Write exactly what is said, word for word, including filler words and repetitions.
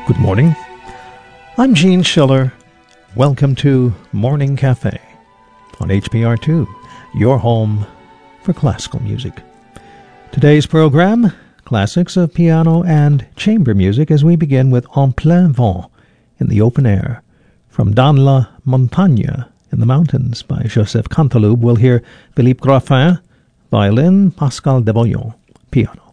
Good morning. I'm Gene Schiller. Welcome to Morning Cafe on H P R two, your home for classical music. Today's program, classics of piano and chamber music, as we begin with En plein vent, in the open air. From Dans la montagne, in the mountains, by Joseph Canteloube, we'll hear Philippe Graffin, violin, Pascal Deboyan, piano.